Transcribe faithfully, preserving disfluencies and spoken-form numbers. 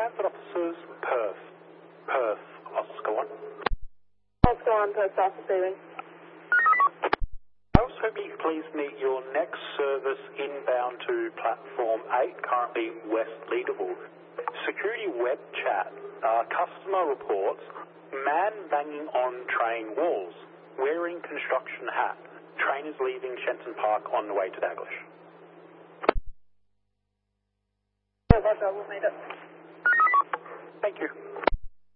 Transit Officers, Perth. Perth, Oscar one. Oscar one, Perth, South receiving. I was hoping you could please meet your next service inbound to Platform eight, currently West Leederville. Security web chat, uh, customer reports, man banging on train walls, wearing construction hat. Train is leaving Shenton Park on the way to Daglish. Yeah, Roger, we'll meet it. Thank you.